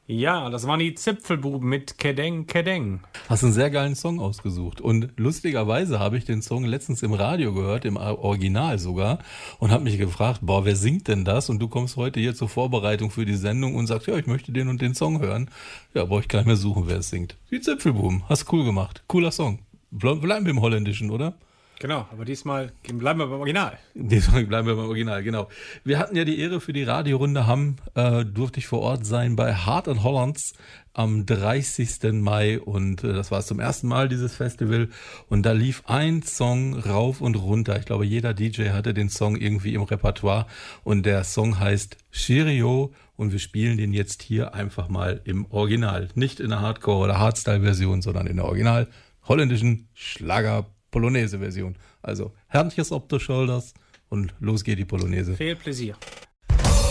Ja, das waren die Zipfelbuben mit Kedeng, Kedeng. Hast einen sehr geilen Song ausgesucht. Und lustigerweise habe ich den Song letztens im Radio gehört, im Original sogar, und habe mich gefragt, boah, wer singt denn das? Und du kommst heute hier zur Vorbereitung für die Sendung und sagst, ja, ich möchte den und den Song hören. Ja, brauche ich gar nicht mehr suchen, wer es singt. Die Zipfelbuben, hast cool gemacht. Cooler Song. Bleiben wir im Holländischen, oder? Genau, aber diesmal bleiben wir beim Original. Diesmal bleiben wir beim Original, genau. Wir hatten ja die Ehre für die Radiorunde durfte ich vor Ort sein bei Heart and Hollands am 30. Mai und das war zum ersten Mal dieses Festival und da lief ein Song rauf und runter. Ich glaube, jeder DJ hatte den Song irgendwie im Repertoire und der Song heißt Cheerio und wir spielen den jetzt hier einfach mal im Original. Nicht in der Hardcore- oder Hardstyle-Version, sondern in der original holländischen Schlager-Polonaise-Version. Also, Handjes op de Shoulders und los geht die Polonaise. Viel Pläsier.